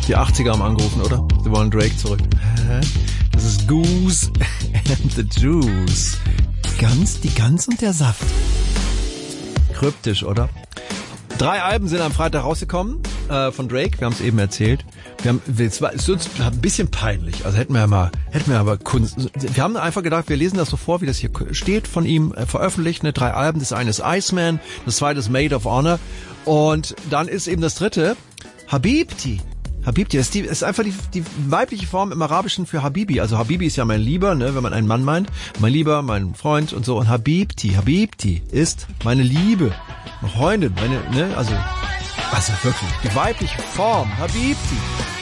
Die 80er haben angerufen, oder? Sie wollen Drake zurück. Das ist Goose and the Juice. Die Gans und der Saft. Kryptisch, oder? 3 Alben sind am Freitag rausgekommen von Drake. Wir haben es eben erzählt. Es ist uns ein bisschen peinlich. Also hätten wir aber Kunst. Wir haben einfach gedacht, wir lesen das so vor, wie das hier steht von ihm veröffentlicht. 3 Alben. Das eine ist Iceman, das zweite ist Maid of Honor und dann ist eben das dritte Habibti. Habibti ist einfach die weibliche Form im Arabischen für Habibi. Also Habibi ist ja mein Lieber, ne, wenn man einen Mann meint. Mein Lieber, mein Freund und so. Und Habibti ist meine Liebe, meine Freundin, also wirklich die weibliche Form. Habibti.